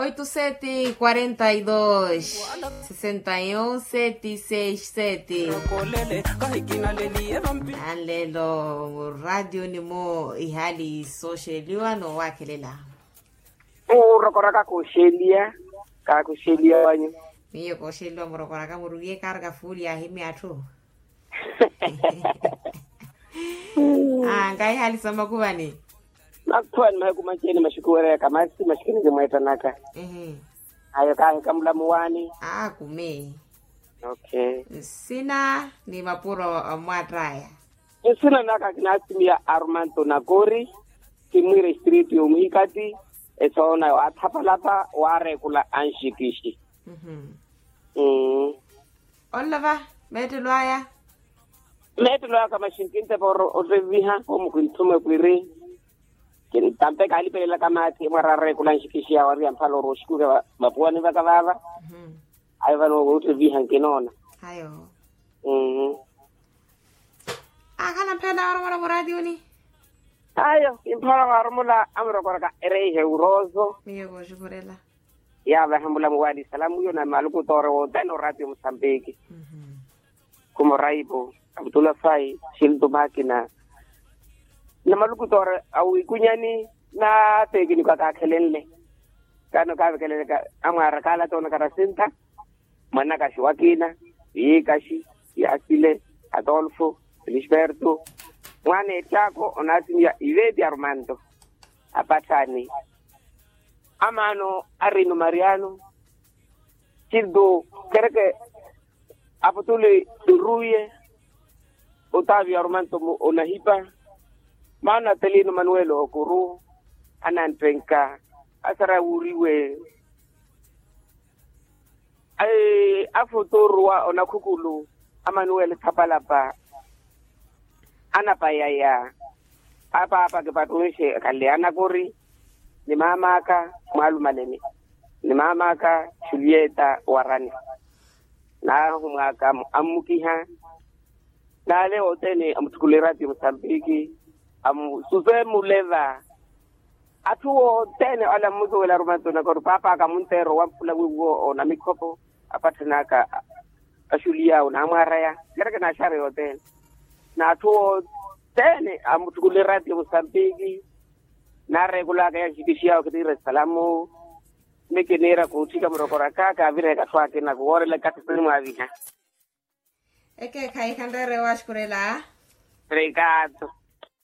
8742-61-767. Alelo radio ni mo ihali social wano wakelela. Rokoraka kushelia wanyu. Miyo koshelwa mrokoraka murugie karga fuli ya himi atu. Ngai hali sama kubani. Nakuwa nimekumacheni mashikuwele kama si mashikini zimweta naka. Ayo kamula muwani. Kume. Okay. Sina ni mapuro mwatraya. Sina naka kinasimia Armando Nagori. Kimwire street yomikati. Esona atapalapa warekula anshikishi. Olava, metelwaya. Metelwaya kama shinkinte por oreviha como kuntume kwiri. Kin tampe kalipelela kama ti mararekula anshikishi ya wari ampalo roshkuga bapuani vakavava. Ayo vano oreviha kinona. Ayo. Akana mpenda warumula muradio ni? Ayo, impala warumula amrokoraka erehe urozo. Miyo goshukurela. Ya vahambula mwadi salamu yo na maluku tore o deno radio Msambiki. Como raibo, Abdullah Fai, Shildo Makina. Na maluku tore au ikunyani na tegi ni kaka kelele. Kano kawe kelele ka amara kala tona karasinta. Manaka shiwakina, Yikashi, Yasile, Adolfo, Lisberto. Mwane chako onasimia Ivedi Armando. Apatani. Amano Arino Mariano Childo Kereke Apotule Duruye Otavio Armando Onahipa Mana Telino Manuelo Okuru Anantrenka Asara Uriwe Afotorua Onakukulu Amanuel Tapalapa Anapayaya Apa Kepatunishe Kaliana Gori ni mamaka Mwalumaleni ni mamaka Julieta Warani na humaka amukiha na leo tene amtukulerati Msambiki suze muleva atuo tene ala muzo wala rumanto na ko papa ka muntero wampula wiwo ona mikopo apatanaka ashulia una amaraya gereka na share hotel na atuo tene amtukulerati Msambiki na regula kaya jibishia kidire salamu mekenera kutika mrokoraka ka vile katwake na kuore la katini mwaviha Eke kai kandere washkurela. Obrigado.